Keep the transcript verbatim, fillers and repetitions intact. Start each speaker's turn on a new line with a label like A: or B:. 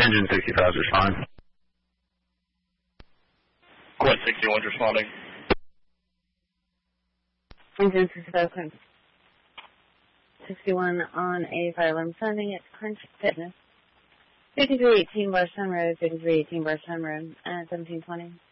A: Engine sixty-five is responding.
B: Quint sixty-one's responding.
C: Engine sixty-five, Quint sixty-one on a fire alarm sounding at Crunch Fitness. fifty-three eighteen Barstown Road, fifty-three eighteen Barstown Road, at seventeen twenty.